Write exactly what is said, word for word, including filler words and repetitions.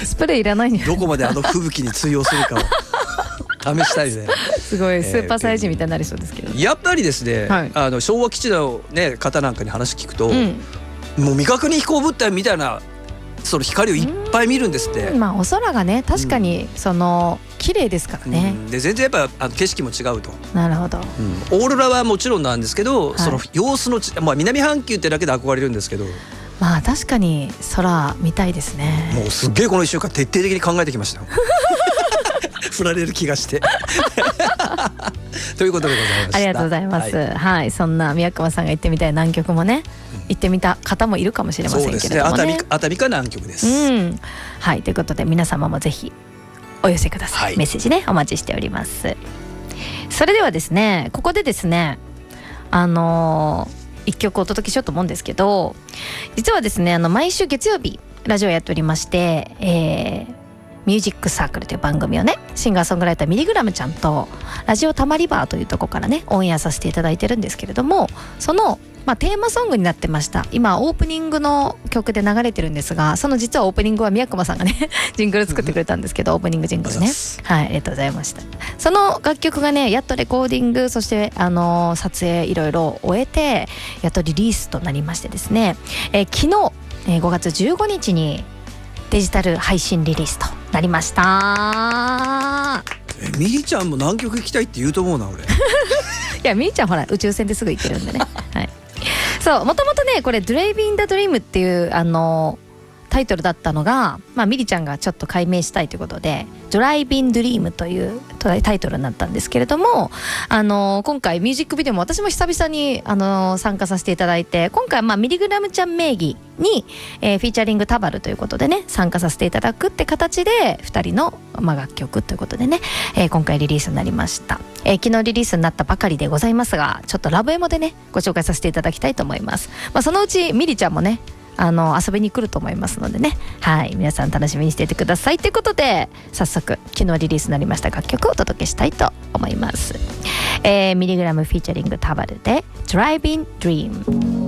スプレーいらないんじゃないどこまであの吹雪に通用するかを試したいね。 すごいスーパーサイズみたいになりそうですけど、 やっぱりですね、 はい、 あの昭和基地の、ね、方なんかに話聞くと、 うん、 もう未確認飛行物体みたいなその光をいっぱい見るんですって。 まあお空がね確かにその、うん、綺麗ですからね、 うん、で全然やっぱあの景色も違うと。 なるほど、 うん、オーロラはもちろんなんですけど、はい、その様子のち、まあ、南半球ってだけで憧れるんですけど、 まあ確かに空見たいですね。 もうすっげえこのいっしゅうかん徹底的に考えてきましたよ振られる気がしてということでございました。 ありがとうございます、はいはい、そんな宮熊さんが行ってみたい南極もね、うん、行ってみた方もいるかもしれませんけれどもね。そうですね、熱海、 熱海か南極です、 うん、はい、ということで皆様もぜひお寄せください、はい、メッセージねお待ちしております。それではですね、ここでですねあのー一曲お届けしようと思うんですけど、実はですねあの毎週月曜日ラジオやっておりまして、えー、ミュージックサークルという番組をねシンガーソングライターミリグラムちゃんとラジオたまりバーというところからねオンエアさせていただいてるんですけれども、その、まあ、テーマソングになってました。今オープニングの曲で流れてるんですが、その実はオープニングは宮熊さんがねジングル作ってくれたんですけどオープニングジングルね、はい、ありがとうございました。その楽曲がねやっとレコーディング、そしてあのー、撮影いろいろ終えてやっとリリースとなりましてですね、えー、昨日、えー、ごがつじゅうごにちにデジタル配信リリースとなりました。 えミリちゃんも南極行きたいって言うと思うな俺いやミリちゃんほら宇宙船ですぐ行けるんでねはい、そうもともとねこれドライビン・ダ・ドリームっていうあのタイトルだったのが、まあ、ミリちゃんがちょっと解明したいということでドライビン・ドリームというタイトルになったんですけれども、あの今回ミュージックビデオも私も久々にあの参加させていただいて、今回はまあミリグラムちゃん名義に、えー、フィーチャリングタバルということでね参加させていただくって形でふたりの、まあ、楽曲ということでね、えー、今回リリースになりました、えー、昨日リリースになったばかりでございますが、ちょっとラブエモでねご紹介させていただきたいと思います。まあ、そのうちミリちゃんもねあの遊びに来ると思いますのでね、はい、皆さん楽しみにしていてくださいということで、早速昨日リリースになりました楽曲をお届けしたいと思います。えー、ミリグラムフィーチャリングタバルで Driving Dream。